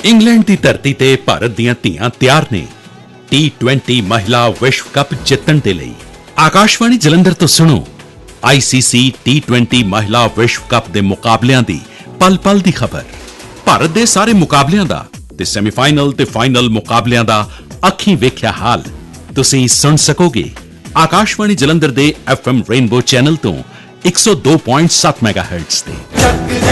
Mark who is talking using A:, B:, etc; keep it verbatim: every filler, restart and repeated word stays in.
A: England की धरती ते भारत दीयां धीआं तैयार ने टी ट्वेंटी महिला विश्व कप जितण दे लई। आकाशवाणी जलंधर तो सुनो आईसीसी टी ट्वेंटी महिला विश्व कप दे मुकाबलियां दी पल पल दी खबर। भारत दे सारे मुकाबलियां दा ते सैमीफाइनल ते फाइनल मुकाबलियां दा अखीं वेख्या हाल तुसीं सुन सकोगे आकाशवाणी जलंधर दे एफ एम रेनबो चैनल तो एक सौ दो पॉइंट सात मेगाहर्ट्ज ते।